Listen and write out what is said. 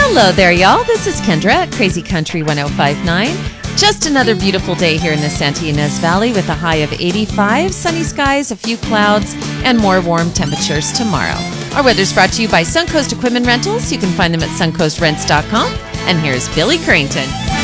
Hello there, y'all. This is Kendra at Crazy Country 1059. Just another beautiful day here in the Santa Ynez Valley with a high of 85, sunny skies, a few clouds, and more warm temperatures tomorrow. Our weather's brought to you by Suncoast Equipment Rentals. You can find them at suncoastrents.com. And here's Billy Currington.